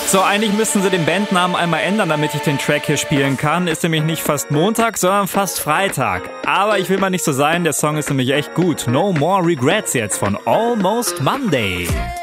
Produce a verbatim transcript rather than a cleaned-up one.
So, eigentlich müssten sie den Bandnamen einmal ändern, damit ich den Track hier spielen kann. Ist nämlich nicht fast Montag, sondern fast Freitag. Aber ich will mal nicht so sein, der Song ist nämlich echt gut. No More Regrets jetzt von Almost Monday.